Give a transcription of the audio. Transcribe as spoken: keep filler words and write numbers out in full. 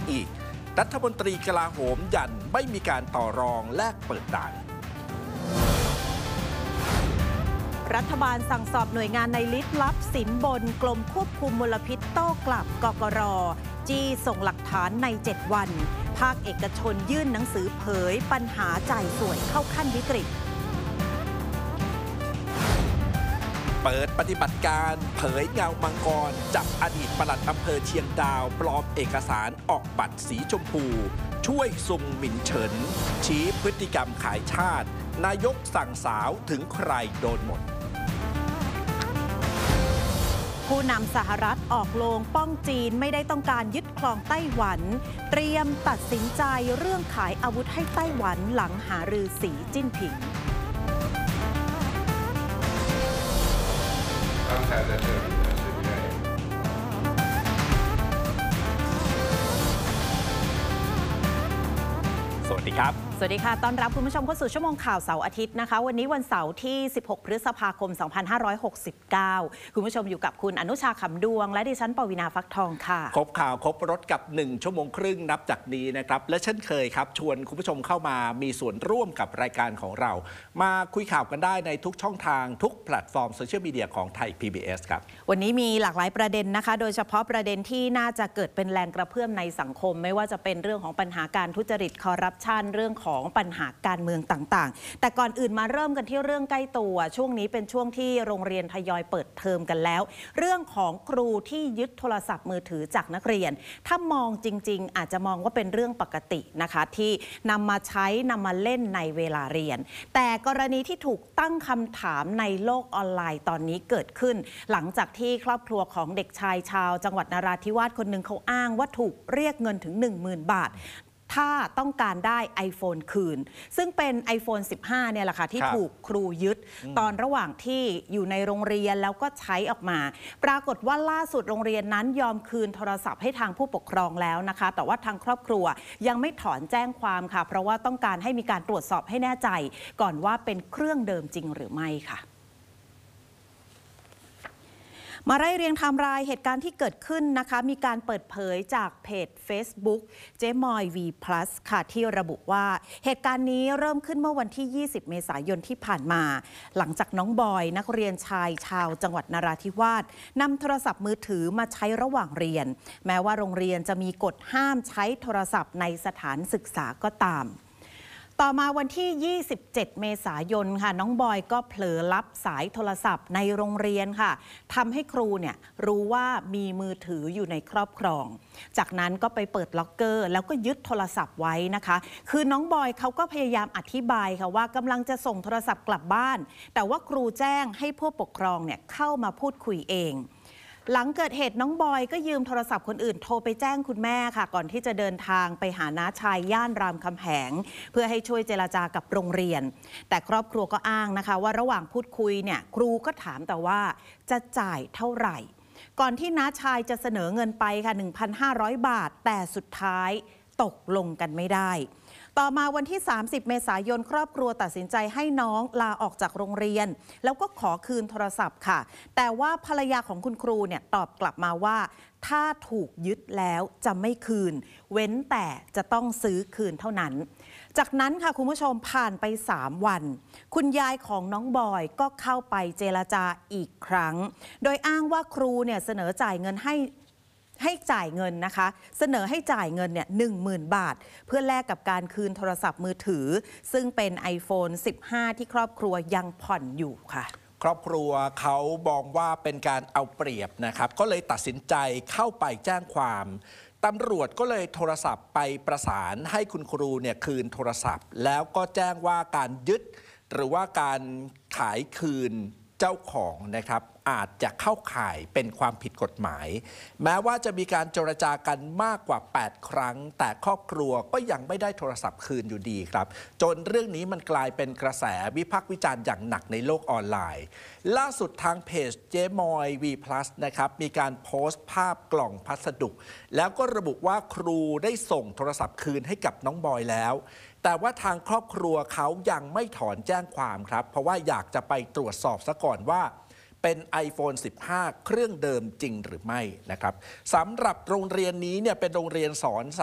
อีกรัฐมนตรีกลาโหมยันไม่มีการต่อรองแลกเปิดด่านรัฐบาลสั่งสอบหน่วยงานในลิสต์ลับสินบนกรมควบคุมมลพิษโต้กลับกกร.จี้ส่งหลักฐานในเจ็ดวันภาคเอกชนยื่นหนังสือเผยปัญหาจ่ายสวยเข้าขั้นวิกฤตเปิดปฏิบัติการเผยเงามังกรจับอดีตปลัดอำเภอเชียงดาวปลอมเอกสารออกบัตรสีชมพูช่วยซุงหมินเฉินชี้พฤติกรรมขายชาตินายกสั่งสาวถึงใครโดนหมดผู้นำสหรัฐออกโรงป้องจีนไม่ได้ต้องการยึดครองไต้หวันเตรียมตัดสินใจเรื่องขายอาวุธให้ไต้หวันหลังหารือสีจิ้นผิงสวัสดีครับสวัสดีค่ะต้อนรับคุณผู้ชมเข้าสู่ชั่วโมงข่าวเสาร์อาทิตย์นะคะวันนี้วันเสาร์ที่สิบหกพฤษภาคมสองพันห้าร้อยหกสิบเก้าคุณผู้ชมอยู่กับคุณอนุชาขำดวงและดิฉันปวีณาฟักทองค่ะครบข่าวครบรถกับหนึ่งชั่วโมงครึ่งนับจากนี้นะครับและเช่นเคยครับชวนคุณผู้ชมเข้ามามีส่วนร่วมกับรายการของเรามาคุยข่าวกันได้ในทุกช่องทางทุกแพลตฟอร์มโซเชียลมีเดียของไทย พี บี เอส ครับวันนี้มีหลากหลายประเด็นนะคะโดยเฉพาะประเด็นที่น่าจะเกิดเป็นแรงกระเพื่อมในสังคมไม่ว่าจะเป็นเรื่องของปัญหาการทุจริตคอร์รัปชันเรื่องของปัญหาการเมืองต่างๆแต่ก่อนอื่นมาเริ่มกันที่เรื่องใกล้ตัวช่วงนี้เป็นช่วงที่โรงเรียนทยอยเปิดเทอมกันแล้วเรื่องของครูที่ยึดโทรศัพท์มือถือจากนักเรียนถ้ามองจริงๆอาจจะมองว่าเป็นเรื่องปกตินะคะที่นำมาใช้นำมาเล่นในเวลาเรียนแต่กรณีที่ถูกตั้งคำถามในโลกออนไลน์ตอนนี้เกิดขึ้นหลังจากที่ครอบครัวของเด็กชายชาวจังหวัดนราธิวาสคนหนึ่งเขาอ้างว่าถูกเรียกเงินถึง หนึ่งหมื่น บาทถ้าต้องการได้ iPhone คืนซึ่งเป็น iPhone สิบห้าเนี่ยแหละค่ะที่ถูกครูยึดตอนระหว่างที่อยู่ในโรงเรียนแล้วก็ใช้ออกมาปรากฏว่าล่าสุดโรงเรียนนั้นยอมคืนโทรศัพท์ให้ทางผู้ปกครองแล้วนะคะแต่ว่าทางครอบครัวยังไม่ถอนแจ้งความค่ะเพราะว่าต้องการให้มีการตรวจสอบให้แน่ใจก่อนว่าเป็นเครื่องเดิมจริงหรือไม่ค่ะมาไล่เรียงไทม์ไลน์เหตุการณ์ที่เกิดขึ้นนะคะมีการเปิดเผยจากเพจ Facebook เจ๊มอย วี พลัส ค่ะที่ระบุว่าเหตุการณ์นี้เริ่มขึ้นเมื่อวันที่ยี่สิบเมษายนที่ผ่านมาหลังจากน้องบอยนักเรียนชายชาวจังหวัดนราธิวาสนำโทรศัพท์มือถือมาใช้ระหว่างเรียนแม้ว่าโรงเรียนจะมีกฎห้ามใช้โทรศัพท์ในสถานศึกษาก็ตามต่อมาวันที่ยี่สิบเจ็ดเมษายนค่ะน้องบอยก็เผลอรับสายโทรศัพท์ในโรงเรียนค่ะทำให้ครูเนี่ยรู้ว่ามีมือถืออยู่ในครอบครองจากนั้นก็ไปเปิดล็อกเกอร์แล้วก็ยึดโทรศัพท์ไว้นะคะคือน้องบอยเขาก็พยายามอธิบายค่ะว่ากำลังจะส่งโทรศัพท์กลับบ้านแต่ว่าครูแจ้งให้ผู้ปกครองเนี่ยเข้ามาพูดคุยเองหลังเกิดเหตุน้องบอยก็ยืมโทรศัพท์คนอื่นโทรไปแจ้งคุณแม่ค่ะก่อนที่จะเดินทางไปหาน้าชายย่านรามคำแหงเพื่อให้ช่วยเจรจากับโรงเรียนแต่ครอบครัวก็อ้างนะคะว่าระหว่างพูดคุยเนี่ยครูก็ถามแต่ว่าจะจ่ายเท่าไหร่ก่อนที่น้าชายจะเสนอเงินไปค่ะ หนึ่งพันห้าร้อย บาทแต่สุดท้ายตกลงกันไม่ได้ต่อมาวันที่สามสิบเมษายนครอบครัวตัดสินใจให้น้องลาออกจากโรงเรียนแล้วก็ขอคืนโทรศัพท์ค่ะแต่ว่าภรรยาของคุณครูเนี่ยตอบกลับมาว่าถ้าถูกยึดแล้วจะไม่คืนเว้นแต่จะต้องซื้อคืนเท่านั้นจากนั้นค่ะคุณผู้ชมผ่านไปสามวันคุณยายของน้องบอยก็เข้าไปเจรจาอีกครั้งโดยอ้างว่าครูเนี่ยเสนอจ่ายเงินให้ให้จ่ายเงินนะคะเสนอให้จ่ายเงินเนี่ยหนึ่งหมื่นบาทเพื่อแลกกับการคืนโทรศัพท์มือถือซึ่งเป็น iPhone สิบห้า ที่ครอบครัวยังผ่อนอยู่ค่ะครอบครัวเขามองว่าเป็นการเอาเปรียบนะครับก็เลยตัดสินใจเข้าไปแจ้งความตำรวจก็เลยโทรศัพท์ไปประสานให้คุณครูเนี่ยคืนโทรศัพท์แล้วก็แจ้งว่าการยึดหรือว่าการขายคืนเจ้าของนะครับอาจจะเข้าข่ายเป็นความผิดกฎหมายแม้ว่าจะมีการเจรจากันมากกว่าแปดครั้งแต่ครอบครัวก็ยังไม่ได้โทรศัพท์คืนอยู่ดีครับจนเรื่องนี้มันกลายเป็นกระแสวิพากษ์วิจารณ์อย่างหนักในโลกออนไลน์ล่าสุดทางเพจเจ๊มอย วี พลัส นะครับมีการโพสต์ภาพกล่องพัสดุแล้วก็ระบุว่าครูได้ส่งโทรศัพท์คืนให้กับน้องบอยแล้วแต่ว่าทางครอบครัวเขายังไม่ถอนแจ้งความครับเพราะว่าอยากจะไปตรวจสอบซะก่อนว่าเป็น iPhone สิบห้า เครื่องเดิมจริงหรือไม่นะครับสำหรับโรงเรียนนี้เนี่ยเป็นโรงเรียนสอน